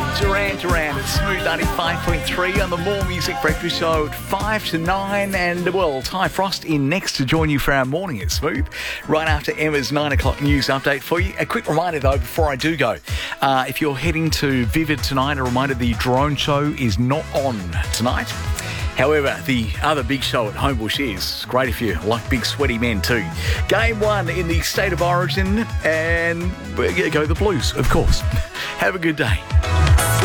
with Duran Duran at Smooth 95.3 on the More Music Breakfast Show at 5 to 9. And, well, Ty Frost in next to join you for our morning at Smooth. Right after Emma's 9 o'clock news update for you. A quick reminder, though, before I do go. If you're heading to Vivid tonight, a reminder the drone show is not on tonight. However, the other big show at Homebush is great if you like big sweaty men too. Game 1 in the State of Origin, and go the Blues, of course. Have a good day.